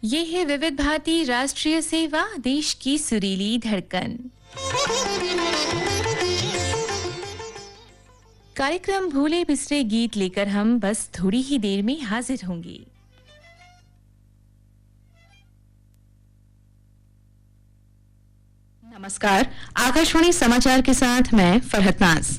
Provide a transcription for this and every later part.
ये है विविध भारती राष्ट्रीय सेवा, देश की सुरीली धड़कन। कार्यक्रम भूले बिसरे गीत लेकर हम बस थोड़ी ही देर में हाजिर होंगे। नमस्कार, आकाशवाणी समाचार के साथ मैं फरहत नाज।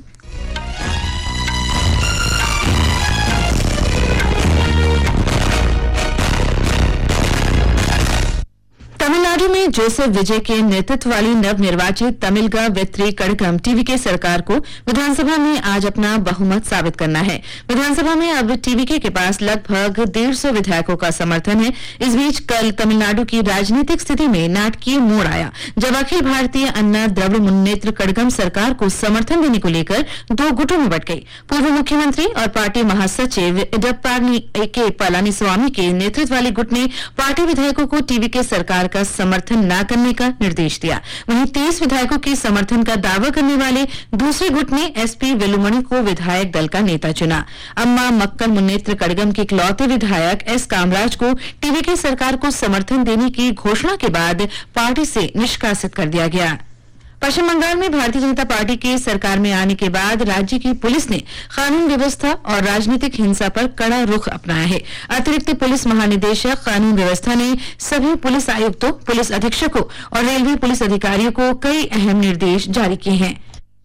तमिलनाडु में जोसेफ विजय के नेतृत्व वाली नवनिर्वाचित तमिलगा वेत्री कड़गम टीवीके सरकार को विधानसभा में आज अपना बहुमत साबित करना है। विधानसभा में अब टीवीके के पास लगभग 150 विधायकों का समर्थन है। इस बीच कल तमिलनाडु की राजनीतिक स्थिति में नाटकीय मोड़ आया, जब अखिल भारतीय अन्ना द्रविड़ मुन्नेत्र कड़गम सरकार को समर्थन देने को लेकर दो गुटों में बंट गई। पूर्व मुख्यमंत्री और पार्टी महासचिव इडप्पाडी के पलानीस्वामी के नेतृत्व वाले गुट ने पार्टी विधायकों को टीवीके सरकार का समर्थन न करने का निर्देश दिया। वहीं 30 विधायकों के समर्थन का दावा करने वाले दूसरे गुट ने एसपी वेलुमणि को विधायक दल का नेता चुना। अम्मा मक्कल मुन्नेत्र कड़गम के इकलौते विधायक एस कामराज को टीवीके सरकार को समर्थन देने की घोषणा के बाद पार्टी से निष्कासित कर दिया गया। पश्चिम बंगाल में भारतीय जनता पार्टी के सरकार में आने के बाद राज्य की पुलिस ने कानून व्यवस्था और राजनीतिक हिंसा पर कड़ा रुख अपनाया है। अतिरिक्त पुलिस महानिदेशक कानून व्यवस्था ने सभी पुलिस आयुक्तों, पुलिस अधीक्षकों और रेलवे पुलिस अधिकारियों को कई अहम निर्देश जारी किए हैं।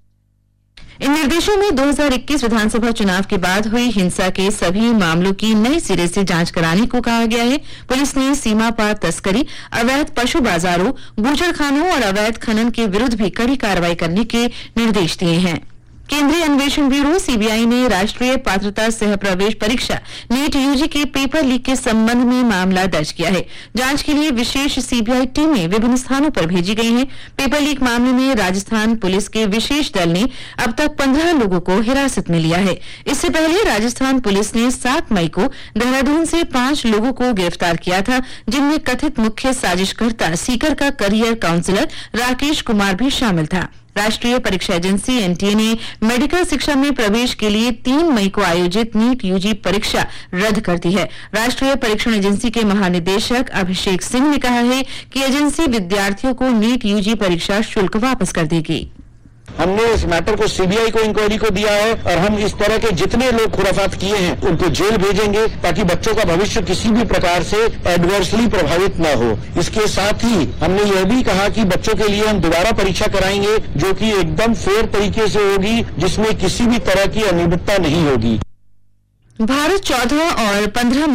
इन निर्देशों में 2021 विधानसभा चुनाव के बाद हुई हिंसा के सभी मामलों की नए सिरे से जांच कराने को कहा गया है। पुलिस ने सीमा पार तस्करी, अवैध पशु बाजारों, बूचड़खानों और अवैध खनन के विरुद्ध भी कड़ी कार्रवाई करने के निर्देश दिए हैं। केंद्रीय अन्वेषण ब्यूरो सीबीआई ने राष्ट्रीय पात्रता सह प्रवेश परीक्षा नीट यूजी के पेपर लीक के संबंध में मामला दर्ज किया है। जांच के लिए विशेष सीबीआई टीमें विभिन्न स्थानों पर भेजी गई हैं। पेपर लीक मामले में राजस्थान पुलिस के विशेष दल ने अब तक 15 लोगों को हिरासत में लिया है। इससे पहले राजस्थान पुलिस ने 7 मई को देहरादून से 5 लोगों को गिरफ्तार किया था, जिनमें कथित मुख्य साजिशकर्ता सीकर का करियर काउंसलर राकेश कुमार भी शामिल था। राष्ट्रीय परीक्षा एजेंसी एनटीए ने मेडिकल शिक्षा में प्रवेश के लिए 3 मई को आयोजित नीट यूजी परीक्षा रद्द कर दी है। राष्ट्रीय परीक्षण एजेंसी के महानिदेशक अभिषेक सिंह ने कहा है कि एजेंसी विद्यार्थियों को नीट यूजी परीक्षा शुल्क वापस कर देगी। हमने इस मैटर को सीबीआई को इंक्वायरी को दिया है और हम इस तरह के जितने लोग खुराफात किए हैं उनको जेल भेजेंगे, ताकि बच्चों का भविष्य किसी भी प्रकार से एडवर्सली प्रभावित न हो। इसके साथ ही हमने यह भी कहा कि बच्चों के लिए हम दोबारा परीक्षा कराएंगे, जो कि एकदम फेयर तरीके से होगी, जिसमें किसी भी तरह की अनियमितता नहीं होगी। भारत 14 और 15